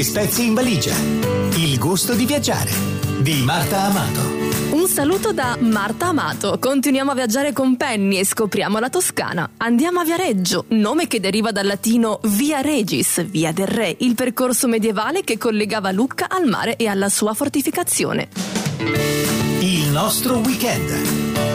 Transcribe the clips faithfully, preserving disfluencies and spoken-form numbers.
Le spezie in valigia. Il gusto di viaggiare. Di Marta Amato. Un saluto da Marta Amato. Continuiamo a viaggiare con Penny e scopriamo la Toscana. Andiamo a Viareggio, nome che deriva dal latino Via Regis, Via del Re, il percorso medievale che collegava Lucca al mare e alla sua fortificazione. Il nostro weekend.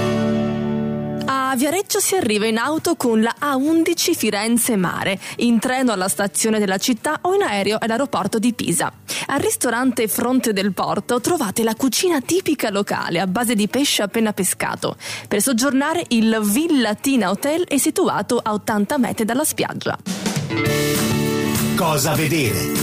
A Viareggio si arriva in auto con la A undici Firenze Mare, in treno alla stazione della città o in aereo all'aeroporto di Pisa. Al ristorante Fronte del Porto trovate la cucina tipica locale a base di pesce appena pescato. Per soggiornare il Villatina Hotel è situato a ottanta metri dalla spiaggia. Cosa vedere?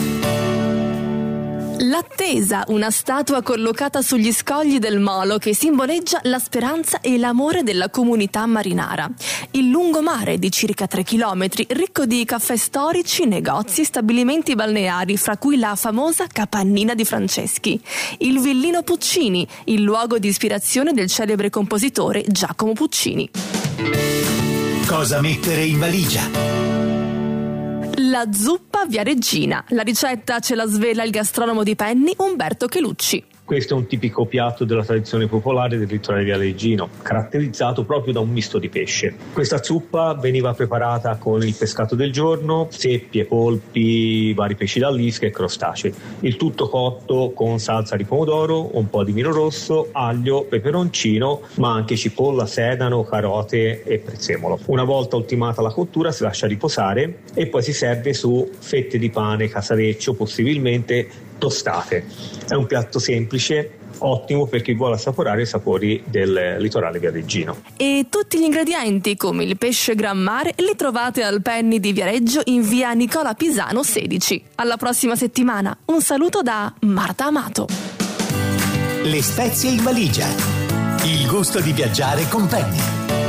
L'Attesa, una statua collocata sugli scogli del Molo che simboleggia la speranza e l'amore della comunità marinara. Il lungomare di circa tre chilometri, ricco di caffè storici, negozi e stabilimenti balneari, fra cui la famosa Capannina di Franceschi. Il Villino Puccini, il luogo di ispirazione del celebre compositore Giacomo Puccini. Cosa mettere in valigia? La zuppa viareggina. La ricetta ce la svela il gastronomo di Penny, Umberto Chelucci. Questo è un tipico piatto della tradizione popolare del litorale viareggino, caratterizzato proprio da un misto di pesce. Questa zuppa veniva preparata con il pescato del giorno, seppie, polpi, vari pesci d'allisca e crostacei. Il tutto cotto con salsa di pomodoro, un po' di vino rosso, aglio, peperoncino, ma anche cipolla, sedano, carote e prezzemolo. Una volta ultimata la cottura si lascia riposare e poi si serve su fette di pane casareccio, possibilmente tostate. È un piatto semplice, ottimo per chi vuole assaporare i sapori del litorale viareggino. E tutti gli ingredienti, come il pesce gran mare, li trovate al Penny di Viareggio in via Nicola Pisano sedici. Alla prossima settimana. Un saluto da Marta Amato. Le spezie in valigia. Il gusto di viaggiare con Penny.